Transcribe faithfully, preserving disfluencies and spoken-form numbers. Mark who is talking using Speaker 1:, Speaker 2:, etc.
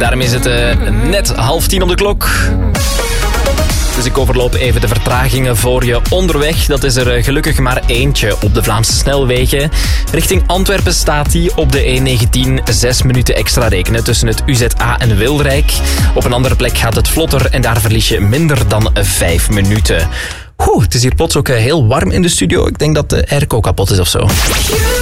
Speaker 1: Daarom is het uh, net half tien op de klok. Dus ik overloop even de vertragingen voor je onderweg. Dat is er gelukkig maar eentje op de Vlaamse snelwegen. Richting Antwerpen staat die op de E negentien zes minuten extra rekenen tussen het U Z A en Wilrijk. Op een andere plek gaat het vlotter en daar verlies je minder dan vijf minuten. Oeh, het is hier plots ook heel warm in de studio. Ik denk dat de airco kapot is of zo.